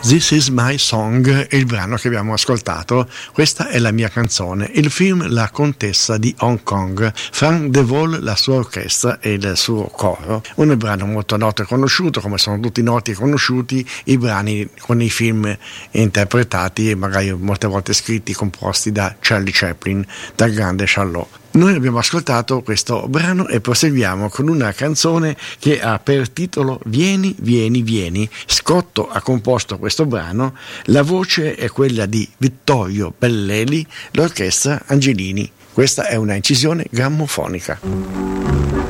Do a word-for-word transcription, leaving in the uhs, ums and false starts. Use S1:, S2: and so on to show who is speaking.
S1: This is my song è il brano che abbiamo ascoltato. Questa è la mia canzone. Il film La contessa di Hong Kong, Frank De Vol, la sua orchestra e il suo coro. Un brano molto noto e conosciuto, come sono tutti noti e conosciuti i brani con i film interpretati e magari molte volte scritti, composti da Charlie Chaplin, dal grande Charlot. Noi abbiamo ascoltato questo brano e proseguiamo con una canzone che ha per titolo Vieni, vieni, vieni. Scotto ha composto questo brano, la voce è quella di Vittorio Belleli, l'orchestra Angelini. Questa è una incisione grammofonica.